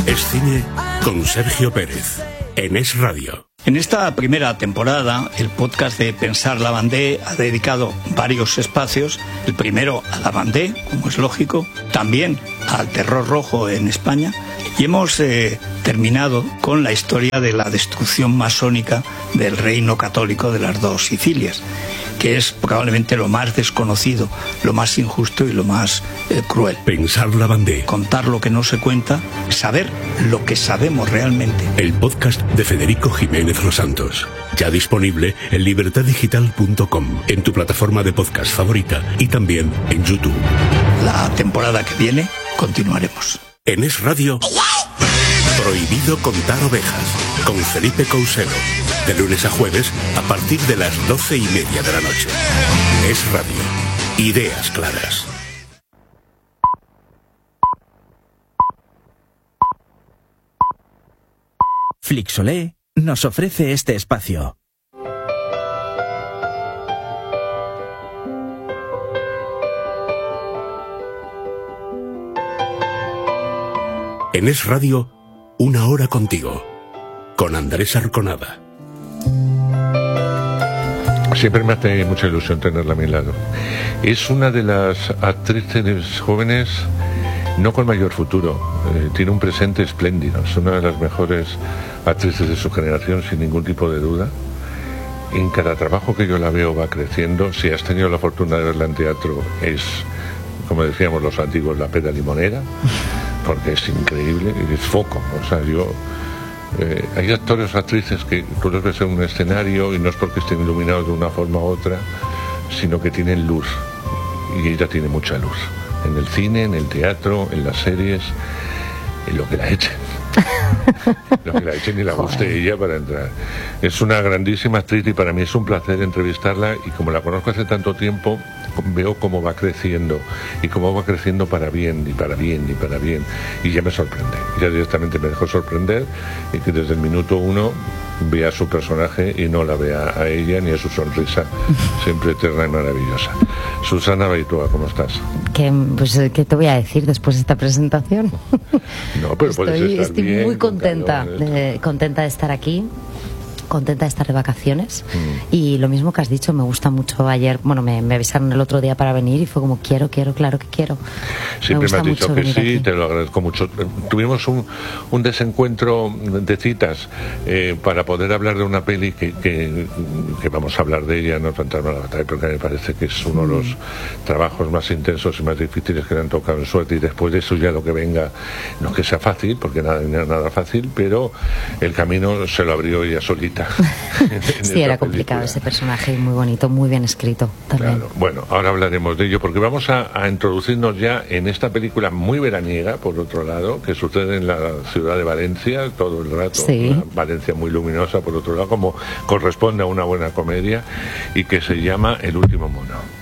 Es cine con Sergio Pérez, en Es Radio. En esta primera temporada, el podcast de Pensar la Bandé ha dedicado varios espacios. El primero a la Bandé, como es lógico, también al terror rojo en España. Y hemos terminado con la historia de la destrucción masónica del reino católico de las dos Sicilias, que es probablemente lo más desconocido, lo más injusto y lo más cruel. Pensar la Bandé. Contar lo que no se cuenta, saber lo que sabemos realmente. El podcast de Federico Jiménez Los Santos. Ya disponible en libertaddigital.com, en tu plataforma de podcast favorita y también en YouTube. La temporada que viene continuaremos. En Es Radio, Prohibido contar ovejas, con Felipe Couselo. De lunes a jueves, a partir de las 12:30 de la noche. Es Radio. Ideas claras. Flixolé nos ofrece este espacio. En Es Radio, una hora contigo, con Andrés Arconada. Siempre me hace mucha ilusión tenerla a mi lado. Es una de las actrices jóvenes no con mayor futuro, tiene un presente espléndido, es una de las mejores actrices de su generación, sin ningún tipo de duda. En cada trabajo que yo la veo va creciendo. Si has tenido la fortuna de verla en teatro, es, como decíamos los antiguos, la pera limonera, porque es increíble, es foco. O sea, hay actores o actrices que tú los ves en un escenario y no es porque estén iluminados de una forma u otra, sino que tienen luz, y ella tiene mucha luz. En el cine, en el teatro, en las series, en lo que la echen. Lo que la echen y la guste ella para entrar. Es una grandísima actriz y para mí es un placer entrevistarla, y como la conozco hace tanto tiempo, veo cómo va creciendo y cómo va creciendo para bien y para bien y para bien, y ya me sorprende, ya directamente me dejó sorprender, y que desde el minuto uno vea a su personaje y no la vea a ella ni a su sonrisa siempre eterna y maravillosa. Susana Baitoa, ¿cómo estás? ¿Qué te voy a decir después de esta presentación? No, pero estoy muy contenta de estar aquí, contenta de estar de vacaciones, y lo mismo que has dicho, me gusta mucho. Ayer, me avisaron el otro día para venir y fue como quiero, claro que quiero. Siempre me has dicho que sí, aquí. Te lo agradezco mucho. Tuvimos un desencuentro de citas para poder hablar de una peli que vamos a hablar de ella, no entrarme a la batalla, porque me parece que es uno de los trabajos más intensos y más difíciles que le han tocado en suerte, y después de eso ya lo que venga, no es que sea fácil, porque nada fácil, pero el camino se lo abrió ella solita. Sí, era complicado ese personaje, y muy bonito, muy bien escrito también. Claro. Bueno, ahora hablaremos de ello, porque vamos a introducirnos ya en esta película muy veraniega, por otro lado, que sucede en la ciudad de Valencia todo el rato. Sí. Valencia muy luminosa, por otro lado, como corresponde a una buena comedia, y que se llama El último mono.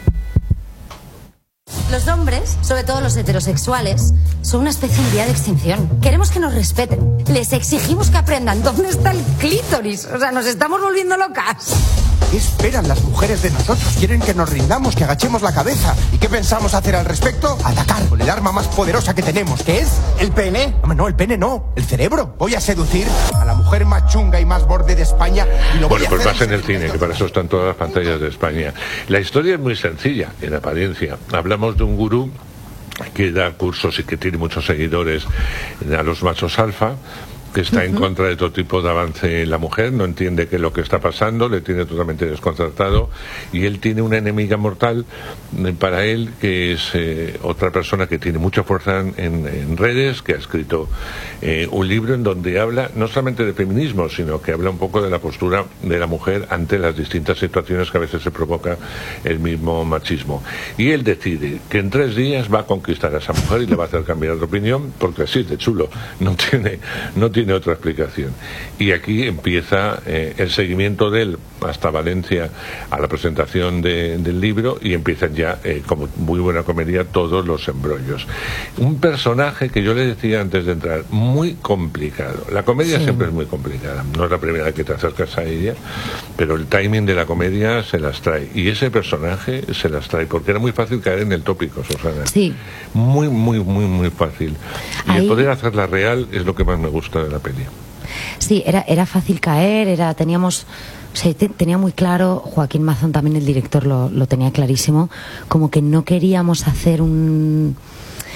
Los hombres, sobre todo los heterosexuales, son una especie en vía de extinción. Queremos que nos respeten. Les exigimos que aprendan dónde está el clítoris. O sea, nos estamos volviendo locas. ¿Qué esperan las mujeres de nosotros? Quieren que nos rindamos, que agachemos la cabeza. ¿Y qué pensamos hacer al respecto? Atacar con el arma más poderosa que tenemos, que es el pene. No, el pene no, el cerebro. Voy a seducir a la mujer más chunga y más borde de España, y lo voy a hacer. Vas en el cine, que para eso están todas las pantallas de España. La historia es muy sencilla, en apariencia. Hablamos de un gurú que da cursos y que tiene muchos seguidores a los machos alfa, que está en contra de todo tipo de avance en la mujer, no entiende qué es lo que está pasando, le tiene totalmente desconcertado, y él tiene una enemiga mortal para él, que es otra persona que tiene mucha fuerza en redes, que ha escrito un libro en donde habla no solamente de feminismo, sino que habla un poco de la postura de la mujer ante las distintas situaciones que a veces se provoca el mismo machismo. Y él decide que en 3 días va a conquistar a esa mujer y le va a hacer cambiar de opinión, porque así es de chulo, no tiene tiene otra explicación. Y aquí empieza el seguimiento de él hasta Valencia a la presentación del libro, y empiezan ya, como muy buena comedia, todos los embrollos. Un personaje que yo le decía antes de entrar, muy complicado. La comedia siempre es muy complicada, no es la primera vez que te acercas a ella, pero el timing de la comedia se las trae, y ese personaje se las trae, porque era muy fácil caer en el tópico, Susana. Sí. Muy, muy, muy, muy fácil. Y el poder hacerla real es lo que más me gusta de la peli. Sí, era fácil caer, teníamos... O sea, tenía muy claro, Joaquín Mazón también, el director, lo tenía clarísimo, como que no queríamos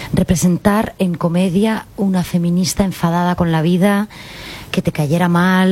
representar en comedia una feminista enfadada con la vida, que te cayera mal,